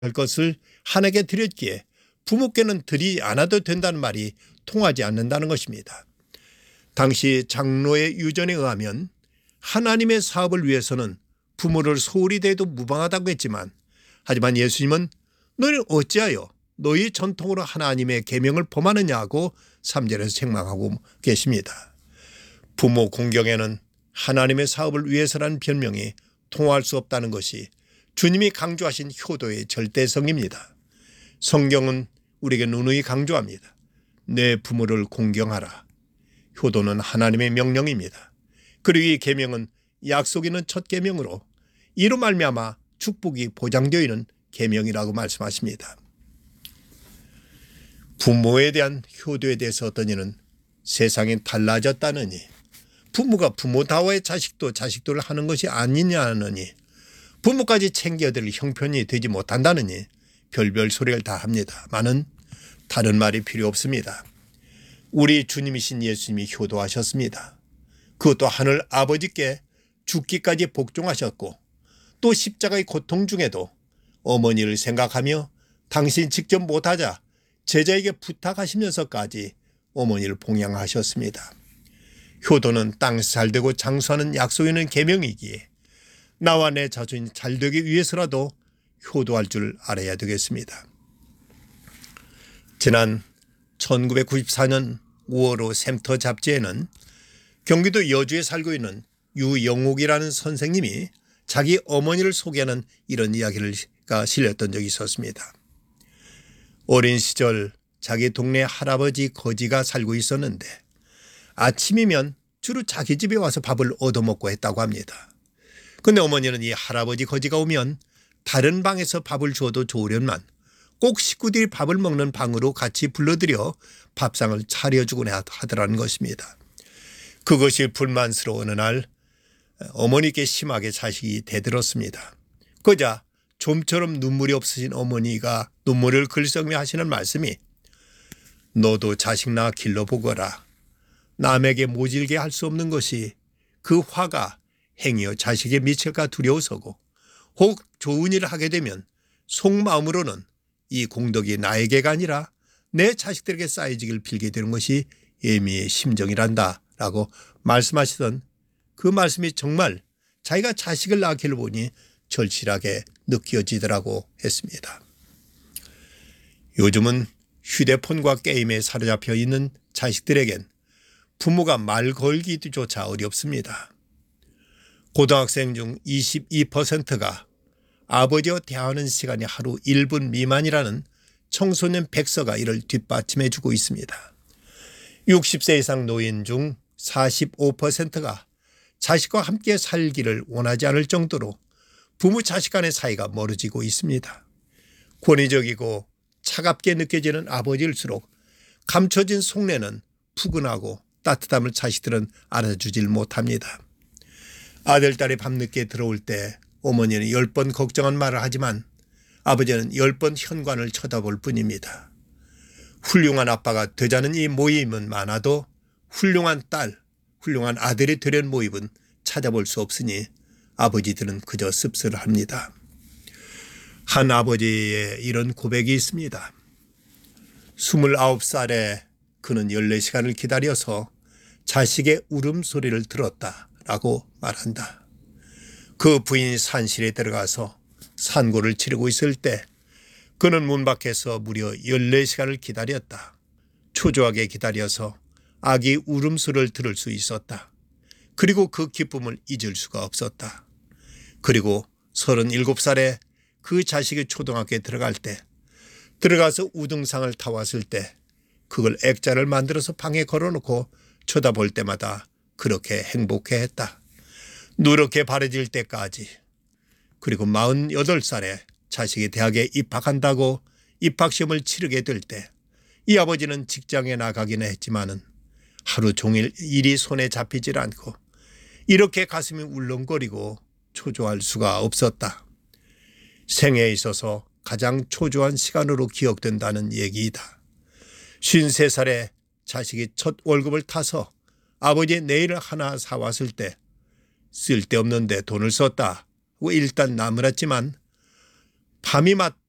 것을 하나님께 드렸기에 부모께는 드리지 않아도 된다는 말이 통하지 않는다는 것입니다. 당시 장로의 유전에 의하면 하나님의 사업을 위해서는 부모를 소홀히 대해도 무방하다고 했지만, 하지만 예수님은 너희는 어찌하여 너희 전통으로 하나님의 계명을 범하느냐고 3절에서 책망하고 계십니다. 부모 공경에는 하나님의 사업을 위해서라는 변명이 통할 수 없다는 것이 주님이 강조하신 효도의 절대성입니다. 성경은 우리에게 누누이 강조합니다. 내 부모를 공경하라. 효도는 하나님의 명령입니다. 그리고 이 계명은 약속 있는 첫 계명으로 이로 말미암아 축복이 보장되어 있는 계명이라고 말씀하십니다. 부모에 대한 효도에 대해서 어떤 이는 세상이 달라졌다느니, 부모가 부모다워야 자식도 자식들을 하는 것이 아니냐느니, 부모까지 챙겨드릴 형편이 되지 못한다느니 별별 소리를 다 합니다. 많은 다른 말이 필요 없습니다. 우리 주님이신 예수님이 효도하셨습니다. 그것도 하늘 아버지께 죽기까지 복종하셨고, 또 십자가의 고통 중에도 어머니를 생각하며 당신 직접 못하자 제자에게 부탁하시면서까지 어머니를 봉양하셨습니다. 효도는 땅에서 잘되고 장수하는 약속 있는 계명이기에 나와 내 자손이 잘되기 위해서라도 효도할 줄 알아야 되겠습니다. 지난 1994년 5월호 샘터 잡지에는 경기도 여주에 살고 있는 유영옥이라는 선생님이 자기 어머니를 소개하는 이런 이야기가 실렸던 적이 있었습니다. 어린 시절 자기 동네 할아버지 거지가 살고 있었는데 아침이면 주로 자기 집에 와서 밥을 얻어먹고 했다고 합니다. 그런데 어머니는 이 할아버지 거지가 오면 다른 방에서 밥을 주어도 좋으련만 꼭 식구들이 밥을 먹는 방으로 같이 불러들여 밥상을 차려주곤 하더라는 것입니다. 그것이 불만스러운 어느 날 어머니께 심하게 자식이 대들었습니다. 그러자 좀처럼 눈물이 없으신 어머니가 눈물을 글썽이며 하시는 말씀이, 너도 자식 낳아 길러보거라. 남에게 모질게 할 수 없는 것이 그 화가 행여 자식에 미칠까 두려워서고, 혹 좋은 일을 하게 되면 속마음으로는 이 공덕이 나에게가 아니라 내 자식들에게 쌓여지길 빌게 되는 것이 예미의 심정이란다 라고 말씀하시던 그 말씀이 정말 자기가 자식을 낳아 길러보니 절실하게 느껴지더라고 했습니다. 요즘은 휴대폰과 게임에 사로잡혀 있는 자식들에겐 부모가 말 걸기조차 어렵습니다. 고등학생 중 22%가 아버지와 대화하는 시간이 하루 1분 미만이라는 청소년 백서가 이를 뒷받침해주고 있습니다. 60세 이상 노인 중 45%가 자식과 함께 살기를 원하지 않을 정도로 부모 자식 간의 사이가 멀어지고 있습니다. 권위적이고 차갑게 느껴지는 아버지일수록 감춰진 속내는 푸근하고 따뜻함을 자식들은 알아주질 못합니다. 아들, 딸이 밤늦게 들어올 때 어머니는 10번 걱정한 말을 하지만 아버지는 10번 현관을 쳐다볼 뿐입니다. 훌륭한 아빠가 되자는 이 모임은 많아도 훌륭한 딸, 훌륭한 아들이 되려는 모임은 찾아볼 수 없으니 아버지들은 그저 씁쓸합니다. 한 아버지의 이런 고백이 있습니다. 29살에 그는 14시간을 기다려서 자식의 울음소리를 들었다라고 말한다. 그 부인이 산실에 들어가서 산고를 치르고 있을 때 그는 문 밖에서 무려 14시간을 기다렸다. 초조하게 기다려서 아기 울음소리를 들을 수 있었다. 그리고 그 기쁨을 잊을 수가 없었다. 그리고 37살에 그 자식이 초등학교에 들어갈 때, 들어가서 우등상을 타왔을 때 그걸 액자를 만들어서 방에 걸어놓고 쳐다볼 때마다 그렇게 행복해했다. 누렇게 바래질 때까지. 그리고 48살에 자식이 대학에 입학한다고 입학시험을 치르게 될 때 이 아버지는 직장에 나가기는 했지만은 하루 종일 일이 손에 잡히질 않고 이렇게 가슴이 울렁거리고 초조할 수가 없었다. 생애에 있어서 가장 초조한 시간으로 기억된다는 얘기이다. 53살에 자식이 첫 월급을 타서 아버지의 네일을 하나 사왔을 때 쓸데없는데 돈을 썼다고 일단 나무랐지만 밤이